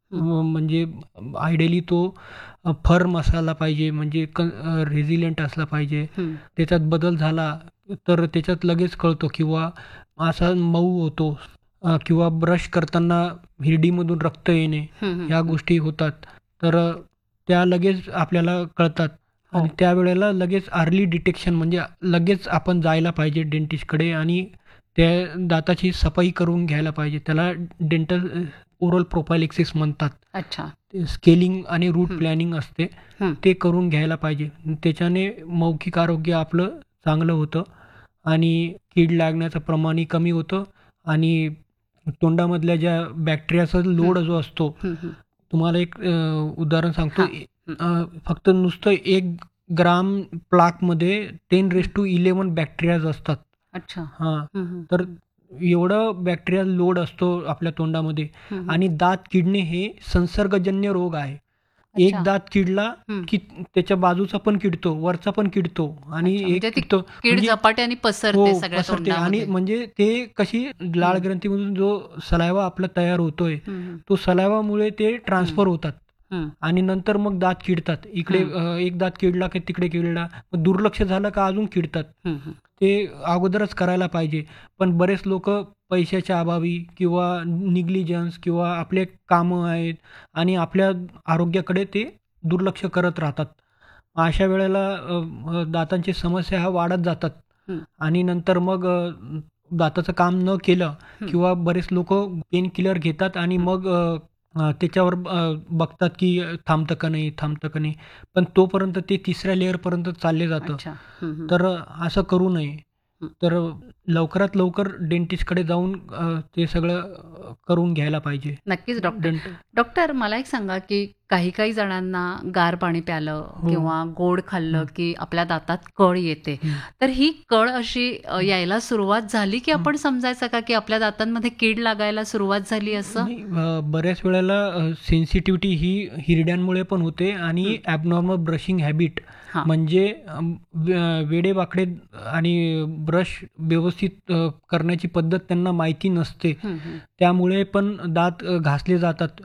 म्हणजे आयडियली तो फर्म असायला पाहिजे, म्हणजे रेझिलियंट असला पाहिजे. हं. त्याच्यात बदल झाला तर त्याच्यात लगेच कळतो किंवा असा मऊ होतो किंवा ब्रश करताना हिरडीमधून रक्त येणे, हं, हं, ह्या हं. गोष्टी होतात. तर त्या लगेच आपल्याला कळतात हो. आणि त्यावेळेला लगेच अर्ली डिटेक्शन म्हणजे लगेच आपण जायला पाहिजे डेंटिस्टकडे आणि त्या दाताची सफाई करून घ्यायला पाहिजे. त्याला डेंटल ओरल प्रोफायलेक्सिस म्हणतात. अच्छा. ते स्केलिंग आणि रूट हं, प्लॅनिंग असते. हं. ते करून घ्यायला पाहिजे. त्याच्याने मौखिक आरोग्य आपलं चांगलं होतं आणि कीड लागण्याचं प्रमाणही कमी होतं आणि तोंडामधल्या ज्या बॅक्टेरियाचा हं, लोड जो असतो, हं, हं. तुम्हाला एक उदाहरण सांगतो. हां. हं. फक्त नुसतं 1 ग्राम प्लाकमध्ये 10^11 बॅक्टेरियाज असतात. अच्छा. हां. हं, हं. तर एवढं बॅक्टेरियल लोड असतो आपल्या तोंडामध्ये हं, हं. आणि दात किडणे हे संसर्गजन्य रोग आहे. एक अच्छा. दात किडला हं. की त्याच्या बाजूचा पण किडतो, वरचा पण किडतो आणि अच्छा. एक म्हणजे ती किडतो कीड म्हणजे झपाट्याने पसरते हो, सगळ्या पसरते आणि तोंडामध्ये. म्हणजे ते कशी लाळ हं. ग्रंथीमधून जो सलायवा आपला तयार होतोय, हं, हं. तो सलायवामुळे ते हं, ट्रान्सफर होतात. हं, आणि नंतर मग दात किडतात. इकडे हं, एक दात किडला की तिकडे किडला. मग दुर्लक्ष झालं का अजून किडतात. हं, हं. ते अगोदरच करायला पाहिजे. पण बरेच लोकं पैशाच्या अभावी किंवा निग्लिजन्स किंवा आपले कामं आहेत आणि आपल्या आरोग्याकडे ते दुर्लक्ष करत राहतात. अशा वेळेला दातांची समस्या ह्या वाढत जातात हं, आणि नंतर मग दाताचं काम न केलं हं, किंवा बरेच लोकं पेन किलर घेतात आणि हं. मग त्याच्यावर बघतात की थांबतं का नाही, थांबतं का नाही. पण तोपर्यंत ते तिसऱ्या लेयरपर्यंत चालले जातं. अच्छा. हं, हं, तर असं करू नये. हं. तर लवकरात लवकर डेंटिस्टकडे जाऊन ते सगळं करून घ्यायला पाहिजे. नक्कीच डॉक्टर. डेंट डॉक्टर मला एक सांगा, की काही जणांना गार पाणी प्यालं हो. किंवा गोड खाल्लं, हं, की आपल्या दातात कळ येते. हं. तर ही कळ अशी यायला सुरुवात झाली, की हं. आपण समजायचं का, की आपल्या दातांमध्ये कीड लागायला सुरुवात झाली असं? नाही बऱ्याच वेळेला सेन्सिटिव्हिटी ही हिरड्यांमुळे पण होते आणि हं. ॲबनॉर्मल ब्रशिंग हॅबिट हां. म्हणजे वेडेवाकडे आणि ब्रश व्यवस्थित करण्याची पद्धत त्यांना माहिती नसते. हं, हं. त्यामुळे पण दात घासले जातात.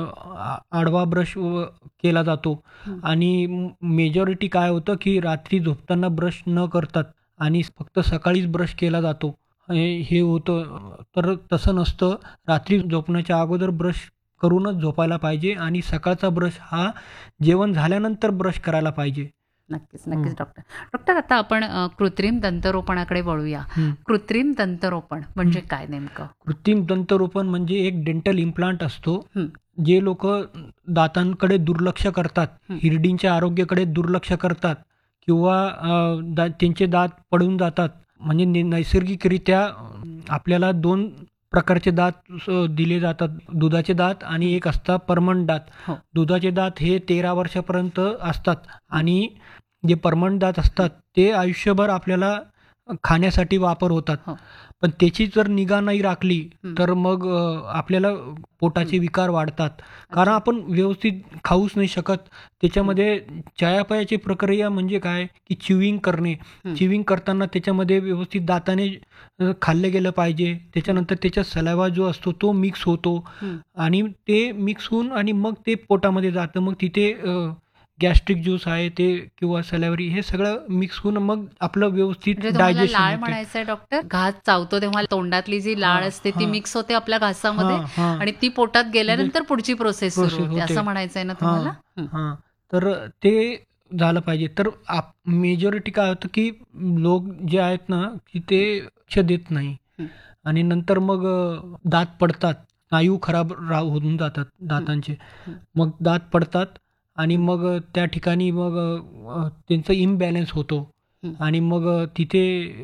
आडवा ब्रश केला जातो हं. आणि मेजॉरिटी काय होतं, की रात्री झोपताना ब्रश न करतात आणि फक्त सकाळीच ब्रश केला जातो. हे होतं. तर तसं नसतं. रात्री झोपण्याच्या अगोदर ब्रश करूनच झोपायला पाहिजे आणि सकाळचा ब्रश हा जेवण झाल्यानंतर ब्रश करायला पाहिजे. नक्कीच, हं, नक्कीच डॉक्टर. डॉक्टर आता आपण कृत्रिम दंतरोपणाकडे वळूया. हं, कृत्रिम दंतरोपण हं. म्हणजे काय नेमकं? कृत्रिम दंतरोपण म्हणजे एक डेंटल इम्प्लांट असतो. हं, जे लोकं दातांकडे दुर्लक्ष करतात, हं, हिरडींच्या आरोग्याकडे दुर्लक्ष करतात किंवा त्यांचे दात पडून जातात. म्हणजे नैसर्गिकरित्या आपल्याला 2 प्रकारचे दात दिले जातात. दुधाचे दात आणि हं. एक असतात पर्मनंट दात. हो. दुधाचे दात हे 13 वर्षापर्यंत असतात हं, आणि जे पर्मनंट दात हं. असतात ते आयुष्यभर आपल्याला खाण्यासाठी वापर होतात. हो. पण त्याची जर निगा नाही राखली, हं, तर मग आपल्याला हं. पोटाचे विकार वाढतात. कारण अच्छा. आपण व्यवस्थित खाऊच नाही शकत. हं, त्याच्यामध्ये चयापचय प्रक्रिया म्हणजे काय, की च्युइंग करणे. हं, च्युइंग करताना त्याच्यामध्ये व्यवस्थित दाताने खाल्लं गेलं पाहिजे. हं, त्याच्यानंतर त्याच्यात सलाइवा जो असतो तो मिक्स होतो हं. आणि ते मिक्स होऊन आणि मग ते पोटामध्ये जातं. मग तिथे गॅस्ट्रिक ज्यूस आहे ते किंवा सलायवरी हे सगळं मिक्स होऊन मग आपलं व्यवस्थित म्हणजे तुम्हाला डायजेशन लाळ होते. म्हणायचंय डॉक्टर? घास चावतो तेव्हा तोंडातली जी लाळ हां, असते ती हां. मिक्स होते आपल्या हां, घासामध्ये हां. आणि ती पोटात म्हणजे गेल्यानंतर पुढची प्रोसेस सुरू प्रोसेस होते, होते. असं म्हणायचंय ना हां, तुम्हाला? हं, हां. तर ते झालं पाहिजे. तर मेजॉरिटी काय होतं, की लोक जे आहेत ना, की ते लक्ष देत नाही हं, आणि नंतर मग दात पडतात. स्नायू खराब होऊन जातात हं, दातांचे. हं, मग दात पडतात आणि हं, मग त्या ठिकाणी मग त्यांचा इम्बॅलन्स होतो हं, आणि मग तिथे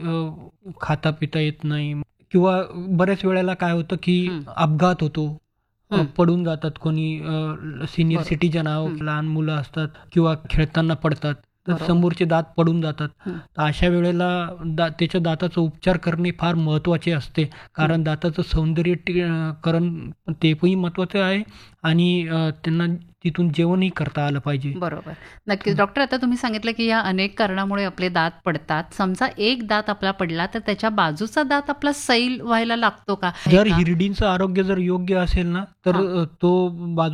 खाता पिता येत नाही किंवा बऱ्याच वेळेला काय होतं, की हं, अपघात होतो. हं. पडून जातात कोणी सीनियर बरोबर. सिटिझन हं, लहान मुलं असतात किंवा खेळताना पडतात. तर बरोबर. समोरचे दात पडून जातात. हं, तर अशा वेळेला त्याच्या दाताचा उपचार करणे फार महत्त्वाचे असते. हं. कारण दाताचं करण तेही महत्त्वाचं आहे आणि त्यांना तिथून जेवणही करता आलं पाहिजे. बरोबर. नक्कीच. हं. डॉक्टर आता तुम्ही सांगितलं, की या अनेक कारणामुळे आपले दात पडतात. समजा एक दात आपला पडला, तर त्याच्या बाजूचा दात आपला सैल व्हायला लागतो का? आहे जर का? हिरडींचं आरोग्य जर योग्य असेल ना, तर हां. तो